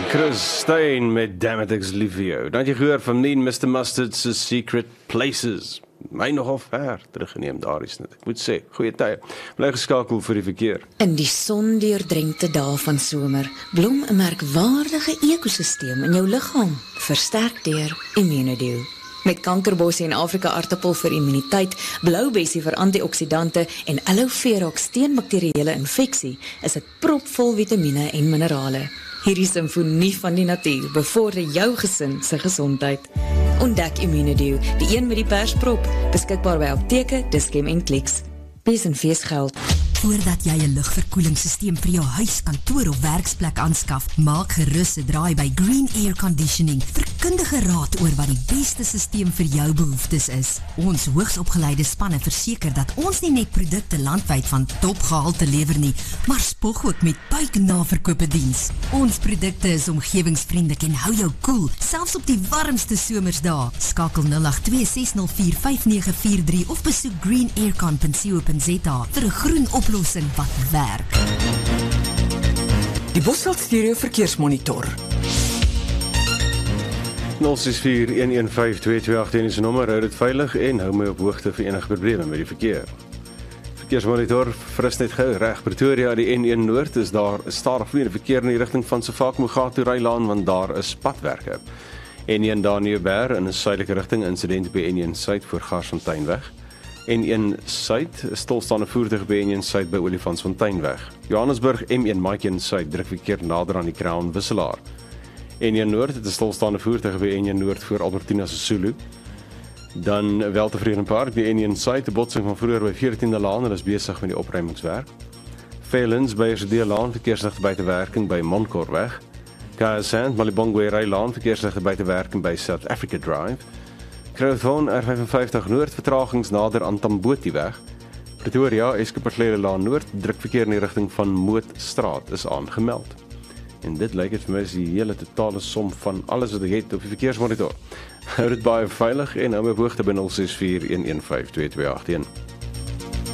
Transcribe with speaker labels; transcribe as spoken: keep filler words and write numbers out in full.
Speaker 1: Chris Stein met Damn It, Ek's lief vir jou. Dan het jy gehoor van Neen mister Mustard's Secret Places. My nogal ver teruggeneem daar is net. Ek moet sê, goeie tye. Bly geskakel vir die verkeer.
Speaker 2: In die sondeurdrenkte dae van somer, blom 'n merkwaardige ekosisteem in jou liggaam, versterk deur Immunodew. Met kankerbossie en Afrika aartappel vir immuniteit, bloubessie vir antioksidante en aloe vera teen bakterieële infeksie, is dit propvol vitamiene en minerale. Hierdie simfonie van die natuur bevorder jou gesin se gesondheid. Ontdek Immunodew, die een met die persprop, beskikbaar by apteke, Dis-Chem en Clicks. Pes en feesgeld.
Speaker 3: Voordat jy 'n lugverkoelingssysteem vir jou huis, kantoor of werksplek aanskaf, maak gerus 'n draai by Green Air Conditioning vir kundige raad oor wat die beste systeem vir jou behoeftes is. Ons hoogsopgeleide spanne verseker dat ons nie net produkte landwyd van topgehalte lewer nie, maar spog ook met buiknaverkope diens. Ons produkte is omgewingsvriendelik en hou jou koel, selfs op die warmste somersdae. Skakel nul agt twee ses nul vier vyf nege vier drie of besoek green aircon punt co punt za vir 'n groen oplossing wat werk.
Speaker 4: Die Bosveld Stereo Verkeersmonitor.
Speaker 1: nul ses vier een een vyf twee twee agt een is 'n nommer, hou dit veilig en hou my op hoogte vir enige probleme met die verkeer. Verkeersmonitor, fris net gou, reg Pretoria, die N een Noord is daar stadig vloeiende verkeer in die rigting van Sefako-Mogatu Rylaan, want daar is padwerke. N een Daniëberg in 'n suidelike rigting, insident by N een Suid voor Garsfonteinweg. N een Suid, stilstaande voertuig by N een Suid by Olifantsfonteinweg. Johannesburg M een Maatjie Suid, druk verkeer nader aan die Crown wisselaar. N een Noord het 'n stilstaande voertuig by N een Noord voor Albertina Sisulu. Dan Weltevredenpark, die N een Suid, 'n botsing van vroeër by veertiende Laan, en is besig met die opruimingswerk. Velens by R D Laan, verkeersligte buitewerking by Monkorweg. K S Sand, Malibongwe Rylaan, verkeersligte buitewerking by South Africa Drive. Crowthorne R vyf vyf Noord, vertragings nader aan Tambotiweg. Pretoria, Eskeperslede Laan Noord, drukverkeer in die rigting van Mootstraat is aangemeld. En dit lyk het vir my is die hele totale som van alles wat ek het op die verkeersmonitor. Hou dit baie veilig en hou my op hoogte by nul ses vier een een vyf twee twee agt een.